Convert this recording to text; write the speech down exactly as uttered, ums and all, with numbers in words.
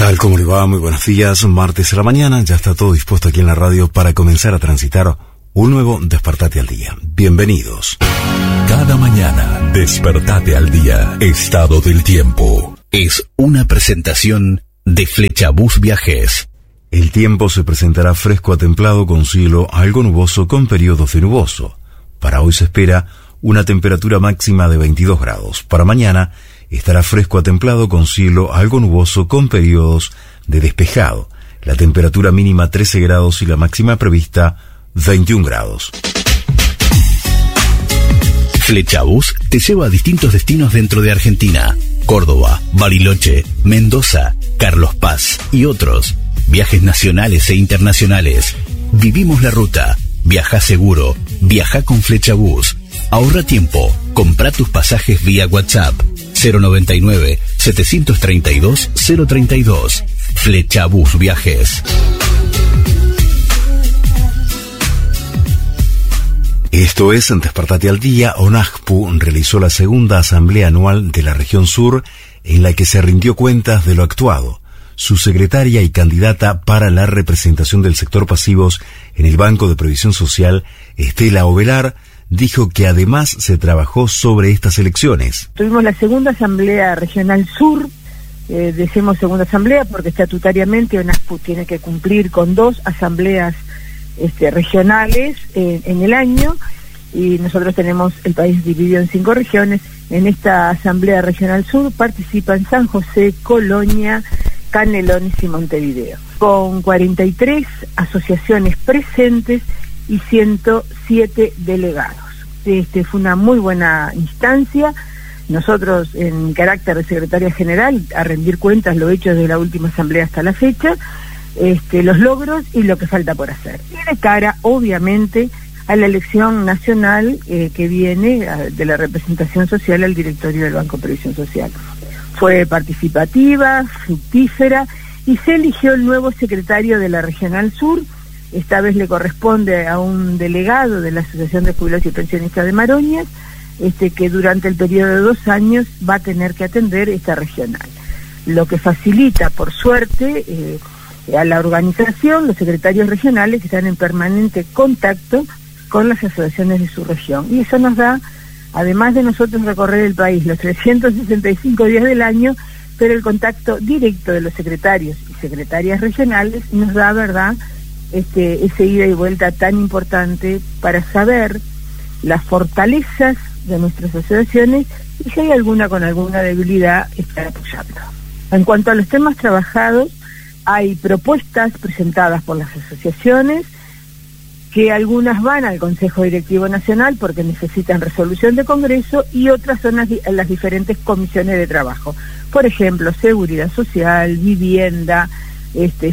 tal? ¿Cómo le va? Muy buenos días. Martes a la mañana, ya está todo dispuesto aquí en la radio para comenzar a transitar un nuevo Despertate al Día. Bienvenidos. Cada mañana, Despertate al Día. Estado del tiempo. Es una presentación de Flechabús Viajes. El tiempo se presentará fresco a templado con cielo algo nuboso con periodos de nuboso. Para hoy se espera una temperatura máxima de veintidós grados. Para mañana estará fresco a templado con cielo algo nuboso con periodos de despejado. La temperatura mínima trece grados y la máxima prevista veintiún grados. Flechabús te lleva a distintos destinos dentro de Argentina: Córdoba, Bariloche, Mendoza, Carlos Paz y otros. Viajes nacionales e internacionales. Vivimos la ruta. Viaja seguro. Viaja con Flechabús. Ahorra tiempo. Compra tus pasajes vía WhatsApp. cero noventa y nueve, setecientos treinta y dos, cero treinta y dos. Flechabús Viajes. Esto es Despertate al Día. ONAJPU realizó la segunda asamblea anual de la región sur, en la que se rindió cuentas de lo actuado. Su secretaria y candidata para la representación del sector pasivos en el Banco de Previsión Social, Estela Ovelar, dijo que además se trabajó sobre estas elecciones. Tuvimos la segunda asamblea regional sur, eh, decimos segunda asamblea porque estatutariamente ONAJPU tiene que cumplir con dos asambleas este, regionales eh, en el año, y nosotros tenemos el país dividido en cinco regiones. En esta asamblea regional sur participan San José, Colonia, Canelones y Montevideo, con cuarenta y tres asociaciones presentes y ciento siete delegados. Este fue una muy buena instancia. Nosotros, en carácter de secretaria general, a rendir cuentas lo hecho desde la última asamblea hasta la fecha, este, los logros y lo que falta por hacer. Y de cara, obviamente, a la elección nacional eh, que viene a, de la representación social al directorio del Banco de Previsión Social. Fue participativa, fructífera, y se eligió el nuevo secretario de la Regional Sur. Esta vez le corresponde a un delegado de la Asociación de Jubilados y Pensionistas de Maroñas, este, que durante el periodo de dos años va a tener que atender esta regional. Lo que facilita, por suerte, eh, a la organización, los secretarios regionales que están en permanente contacto con las asociaciones de su región. Y eso nos da, además de nosotros recorrer el país los trescientos sesenta y cinco días del año, pero el contacto directo de los secretarios y secretarias regionales nos da, ¿verdad?, este, ese ida y vuelta tan importante para saber las fortalezas de nuestras asociaciones y si hay alguna con alguna debilidad, estar apoyando. En cuanto a los temas trabajados, hay propuestas presentadas por las asociaciones, que algunas van al Consejo Directivo Nacional porque necesitan resolución de Congreso, y otras son las, las diferentes comisiones de trabajo. Por ejemplo, seguridad social, vivienda, este,